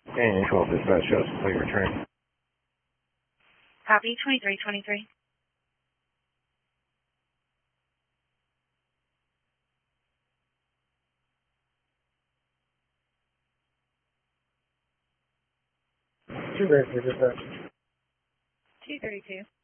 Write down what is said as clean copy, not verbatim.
And 12 dispatch shows complete return. Copy, 2323. Two very dispatch. 232.